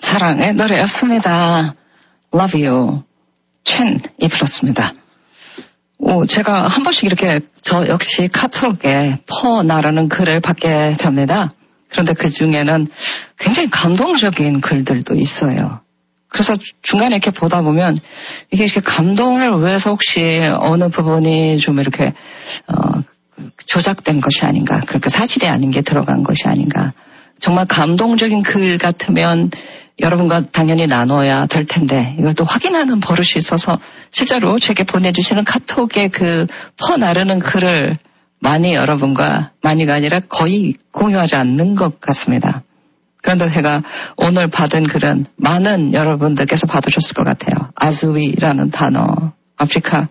사랑의 노래였습니다. Love You. 첸이 불렀습니다. 제가 한 번씩 이렇게 저 역시 카톡에 퍼나라는 글을 받게 됩니다. 그런데 그 중에는 굉장히 감동적인 글들도 있어요. 그래서 중간에 이렇게 보다 보면 이게 이렇게 감동을 위해서 혹시 어느 부분이 좀 이렇게 조작된 것이 아닌가, 그렇게 사실이 아닌 게 들어간 것이 아닌가. 정말 감동적인 글 같으면 여러분과 당연히 나눠야 될 텐데 이걸 또 확인하는 버릇이 있어서 실제로 제게 보내주시는 카톡에 그 퍼나르는 글을 많이 여러분과, 많이가 아니라 거의 공유하지 않는 것 같습니다. 그런데 제가 오늘 받은 글은 많은 여러분들께서 받으셨을 것 같아요. 아즈위라는 단어, 아프리카.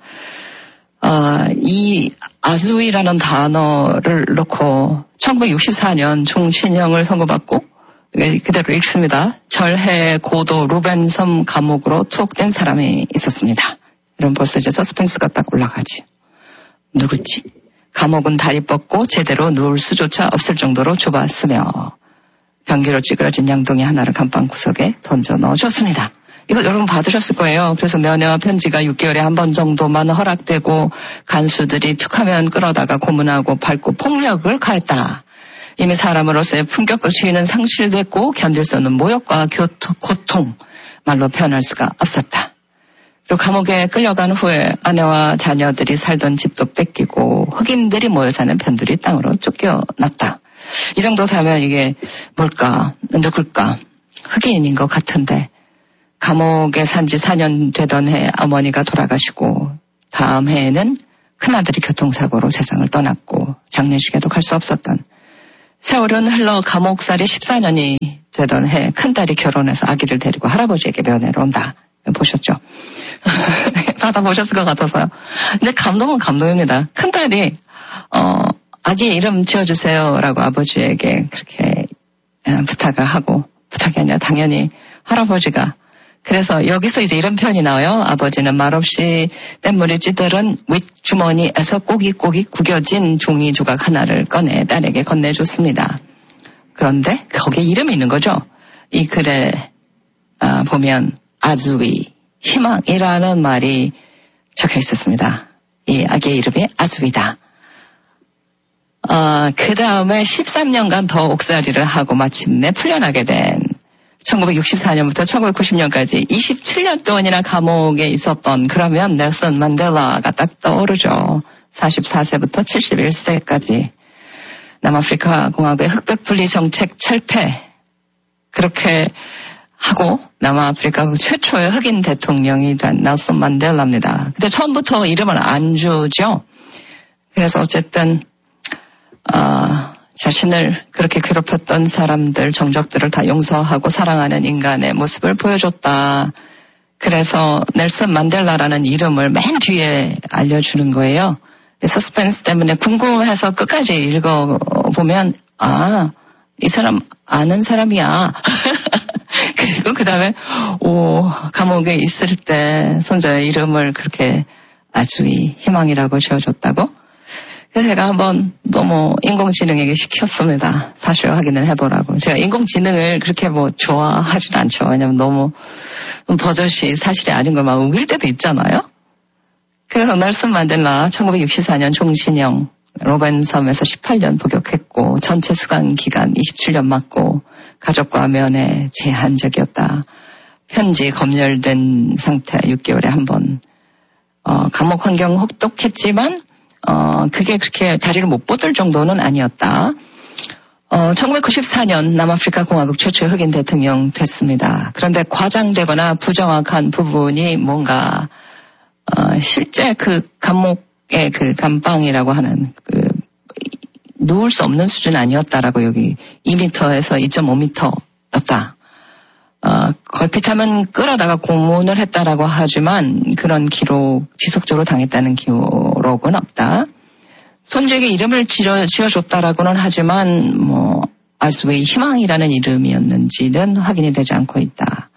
이 아즈위라는 단어를 놓고 1964년 종신형을 선고받고 그대로 읽습니다. 절해 고도 루벤섬 감옥으로 투옥된 사람이 있었습니다. 이런 벌써 이제 서스펜스가 딱 올라가지. 누구지? 감옥은 다리 뻗고 제대로 누울 수조차 없을 정도로 좁았으며 변기로 찌그러진 양동이 하나를 감방 구석에 던져 넣어줬습니다. 이거 여러분 받으셨을 거예요. 그래서 면회와 편지가 6개월에 한 번 정도만 허락되고 간수들이 툭하면 끌어다가 고문하고 밟고 폭력을 가했다. 이미 사람으로서의 품격과 지위는 상실됐고 견딜 수 없는 모욕과 고통, 말로 표현할 수가 없었다. 그리고 감옥에 끌려간 후에 아내와 자녀들이 살던 집도 뺏기고 흑인들이 모여 사는 변두리 땅으로 쫓겨났다. 이 정도 되면 이게 뭘까? 누굴까? 흑인인 것 같은데 감옥에 산 지 4년 되던 해 어머니가 돌아가시고 다음 해에는 큰아들이 교통사고로 세상을 떠났고 장례식에도 갈 수 없었던 세월은 흘러 감옥살이 14년이 되던 해 큰딸이 결혼해서 아기를 데리고 할아버지에게 면회를 온다. 보셨죠? 받아보셨을 것 같아서요. 근데 감동은 감동입니다. 큰딸이 아기 이름 지어주세요라고 아버지에게 그렇게 부탁을 하고, 부탁이 아니라 당연히 할아버지가, 그래서 여기서 이제 이런 표현이 나와요. 아버지는 말없이 뗏물이 찌들은 윗주머니에서 꼬깃꼬깃 구겨진 종이 조각 하나를 꺼내 딸에게 건네줬습니다. 그런데 거기에 이름이 있는 거죠. 이 글에 보면 아즈위, 희망이라는 말이 적혀 있었습니다. 이 아기의 이름이 아즈위다. 그 다음에 13년간 더 옥살이를 하고 마침내 풀려나게 된 1964년부터 1990년까지 27년 동안이나 감옥에 있었던, 그러면 넬슨 만델라가 딱 떠오르죠. 44세부터 71세까지 남아프리카 공화국의 흑백 분리 정책 철폐, 그렇게 하고 남아프리카 최초의 흑인 대통령이 된 넬슨 만델라입니다. 근데 처음부터 이름을 안 주죠. 그래서 어쨌든 자신을 그렇게 괴롭혔던 사람들, 정적들을 다 용서하고 사랑하는 인간의 모습을 보여줬다. 그래서 넬슨 만델라라는 이름을 맨 뒤에 알려주는 거예요. 서스펜스 때문에 궁금해서 끝까지 읽어보면 이 사람 아는 사람이야. 그리고 그 다음에 감옥에 있을 때 손자의 이름을 그렇게 아주이 희망이라고 지어줬다고. 그래서 제가 한번 너무 인공지능에게 시켰습니다. 사실 확인을 해보라고. 제가 인공지능을 그렇게 좋아하진 않죠. 왜냐면 너무 버젓이 사실이 아닌 걸 막 우길 때도 있잖아요. 그래서 넬슨 만델라 1964년 종신형 로벤섬에서 18년 복역했고 전체 수감 기간 27년 맞고 가족과 면회 제한적이었다. 편지 검열된 상태 6개월에 한 번. 감옥 환경 혹독했지만 그게 그렇게 다리를 못 뻗을 정도는 아니었다. 1994년 남아프리카 공화국 최초의 흑인 대통령 됐습니다. 그런데 과장되거나 부정확한 부분이 뭔가 실제 그 감옥의 그 감방이라고 하는 누울 수 없는 수준 아니었다라고, 여기 2m에서 2.5m였다. 걸핏하면 끌어다가 고문을 했다라고 하지만 그런 기록, 지속적으로 당했다는 기록은 없다. 손주에게 이름을 지어줬다라고는 하지만 아즈웨이 희망이라는 이름이었는지는 확인이 되지 않고 있다.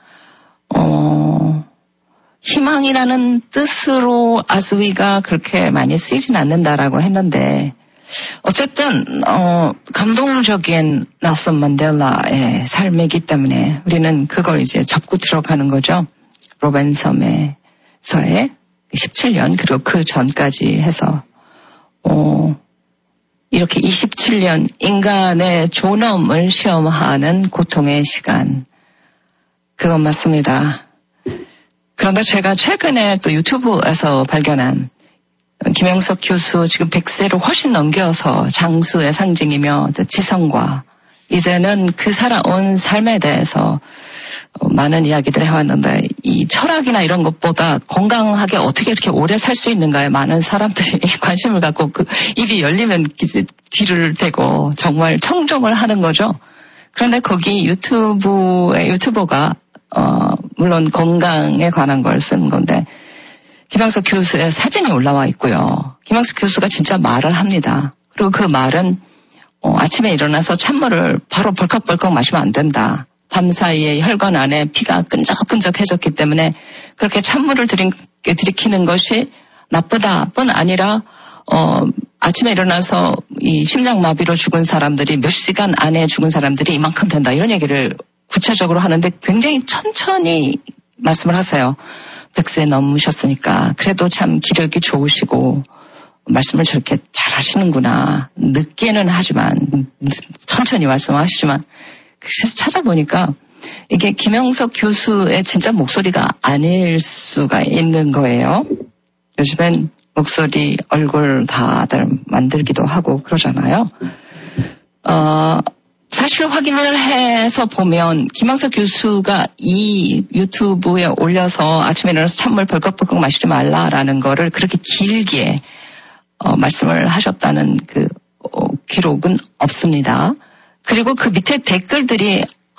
희망이라는 뜻으로 아즈위가 그렇게 많이 쓰이진 않는다라고 했는데 어쨌든 감동적인 넬슨 만델라의 삶이기 때문에 우리는 그걸 이제 접고 들어가는 거죠. 로벤 섬에서의 17년 그리고 그 전까지 해서 이렇게 27년 인간의 존엄을 시험하는 고통의 시간. 그건 맞습니다. 그런데 제가 최근에 또 유튜브에서 발견한 김영석 교수 지금 100세를 훨씬 넘겨서 장수의 상징이며 지성과 이제는 그 살아온 삶에 대해서 많은 이야기들을 해왔는데 이 철학이나 이런 것보다 건강하게 어떻게 이렇게 오래 살 수 있는가에 많은 사람들이 관심을 갖고 그 입이 열리면 귀를 대고 정말 청종을 하는 거죠. 그런데 거기 유튜버가 물론 건강에 관한 걸 쓴 건데 김영석 교수의 사진이 올라와 있고요. 김영석 교수가 진짜 말을 합니다. 그리고 그 말은 아침에 일어나서 찬물을 바로 벌컥벌컥 마시면 안 된다. 밤사이에 혈관 안에 피가 끈적끈적해졌기 때문에 그렇게 찬물을 들이키는 것이 나쁘다뿐 아니라 아침에 일어나서 이 심장마비로 죽은 사람들이 몇 시간 안에 죽은 사람들이 이만큼 된다. 이런 얘기를 구체적으로 하는데 굉장히 천천히 말씀을 하세요. 100세 넘으셨으니까 그래도 참 기력이 좋으시고 말씀을 저렇게 잘 하시는구나. 늦게는 하지만 천천히 말씀하시지만 그래서 찾아보니까 이게 김영석 교수의 진짜 목소리가 아닐 수가 있는 거예요. 요즘엔 목소리, 얼굴 다들 만들기도 하고 그러잖아요. 사실 확인을 해서 보면 김영석 교수가 이 유튜브에 올려서 아침에 일어나서 찬물 벌컥벌컥 마시지 말라라는 거를 그렇게 길게 말씀을 하셨다는 그 기록은 없습니다. 그리고 그 밑에 댓글들이